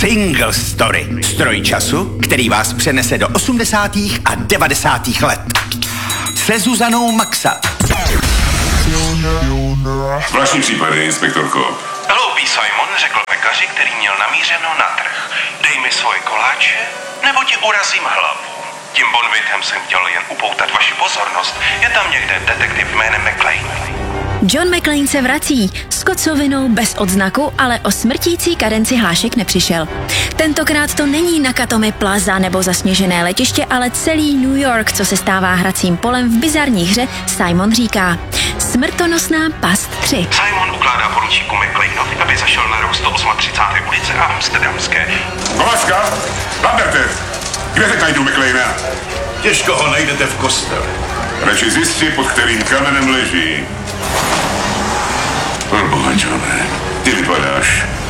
Single Story. Stroj času, který vás přenese do 80. a 90. let. Se Zuzanou Maxa. Zvláštní případy, inspektorko. Hloupý Simon řekl pekaři, který měl namířeno na trh. Dej mi svoje koláče, nebo ti urazím hlavu. Tím bonvitem jsem chtěl jen upoutat vaši pozornost. Je tam někde detektiv jménem McClane. John McClane se vrací s kocovinou bez odznaku, ale o smrtící kadenci hlášek nepřišel. Tentokrát to není Nakatomi Plaza nebo zasněžené letiště, ale celý New York, co se stává hracím polem v bizarní hře Simon říká. Smrtonosná past 3. Simon ukládá poručíku McClaneovi, aby zašel na roh 138. ulice a Amsterdamské. Kovačka, Lamberte, kde teď najdu McClanea? Těžko ho najdete v kostele. Radši zjistí, pod kterým kamenem leží. Boha, Johne, ty vypadáš.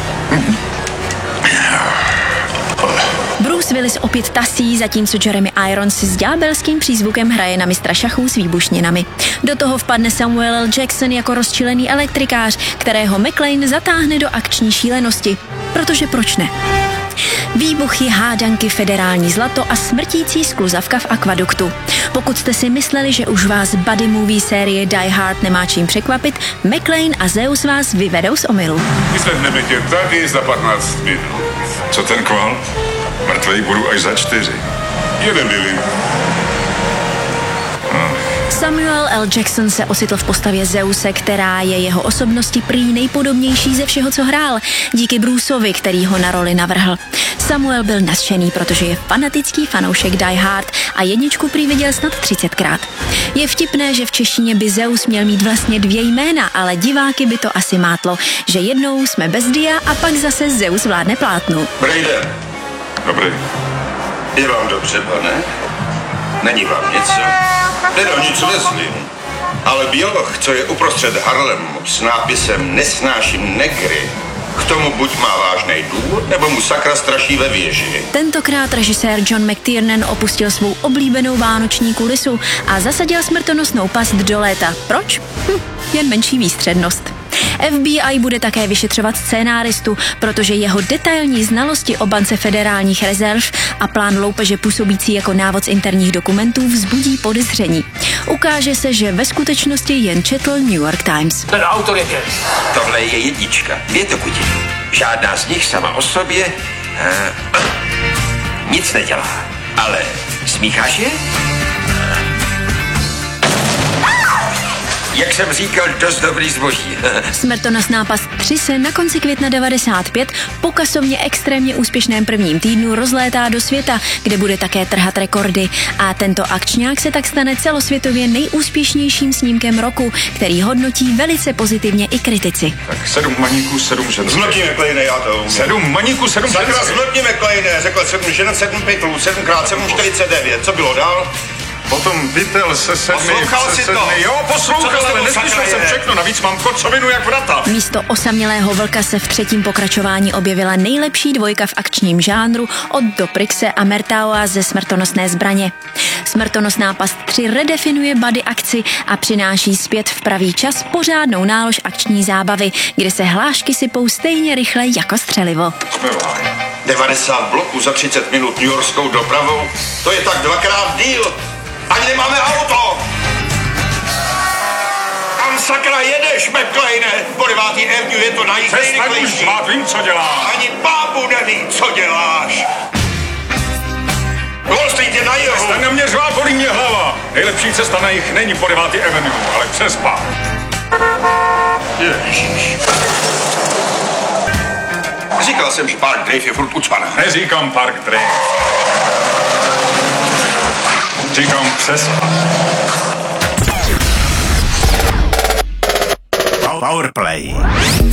Bruce Willis opět tasí, zatímco Jeremy Irons si s ďábelským přízvukem hraje na mistra šachů s výbušninami. Do toho vpadne Samuel L. Jackson jako rozčilený elektrikář, kterého McClane zatáhne do akční šílenosti. Protože proč ne? Výbuchy, hádanky, federální zlato a smrtící skluzavka v akvaduktu. Pokud jste si mysleli, že už vás buddy movie série Die Hard nemá čím překvapit, McClane a Zeus vás vyvedou z omylu. Vyslechneme tě tady za 15 minut. Co ten kval? Mrtvej budu až za 4. Jeden byli. Samuel L. Jackson se ocitl v postavě Zeuse, která je jeho osobnosti prý nejpodobnější ze všeho, co hrál, díky Bruceovi, který ho na roli navrhl. Samuel byl nadšený, protože je fanatický fanoušek Die Hard a jedničku prý viděl snad 30krát. Je vtipné, že v češtině by Zeus měl mít vlastně 2 jména, ale diváky by to asi mátlo, že jednou jsme bez dia a pak zase Zeus vládne plátnu. Brejde, Dobrý. je vám dobře, pane? Není vám něco? Teda nic nezlým. Ale běloch, co je uprostřed Harlemu s nápisem Nesnáším negry, k tomu buď má vážný důvod, nebo mu sakra straší ve věži. Tentokrát režisér John McTiernan opustil svou oblíbenou vánoční kulisu a zasadil smrtonosnou past do léta. Proč? Jen menší výstřednost. FBI bude také vyšetřovat scénáristu, protože jeho detailní znalosti o bance federálních rezerv a plán loupeže působící jako návod z interních dokumentů vzbudí podezření. Ukáže se, že ve skutečnosti jen četl New York Times. Ten autor je Tohle je jednička, 2 tekuti. Žádná z nich sama o sobě nic nedělá. Ale smícháš je? Jak jsem říkal, dost dobrý zboží. Smrtonosná past 3 se na konci května 95 po kasovně extrémně úspěšném prvním týdnu rozlétá do světa, kde bude také trhat rekordy. A tento akčňák se tak stane celosvětově nejúspěšnějším snímkem roku, který hodnotí velice pozitivně i kritici. Tak 7 maníků, 7 žen. Zmlkni McClane, já to umím. 7 maníků, 7 žen. Sakra, zmlkni McClane, řekl 7 žen, 7 pytlů, 7x7, 49. Co bylo dál? Potom vitel se 7. Poslouchal jsi to? Jo, poslouchal, Co to ale bylo, neslyšel sakra, jsem je? všechno. Navíc mám kocovinu jak vrata. Místo osamělého vlka se v 3. pokračování objevila nejlepší dvojka v akčním žánru od Doprixe a Mertaua ze Smrtonosné zbraně. Smrtonosná past 3 redefinuje buddy akci a přináší zpět v pravý čas pořádnou nálož akční zábavy, kde se hlášky sypou stejně rychle jako střelivo. 90 bloků za 30 minut New Yorkskou dopravou? To je tak 2x díl. Ani nemáme auto! Kam sakra jedeš, McClane? Po 9. Avenue je to Přestaň už nejrychlejší. zvát, vím, co dělá. Ani bábu neví, co děláš. Wall Street je na jihu. Přestaň na mě řvát, bolí mě hlava. Nejlepší cesta na jich není po 9. Avenue, ale přes pár. Ježiš. Říkal jsem, že Park Drive je furt ucpaná. Neříkám Park Drive. Říkám přes pár. Powerplay.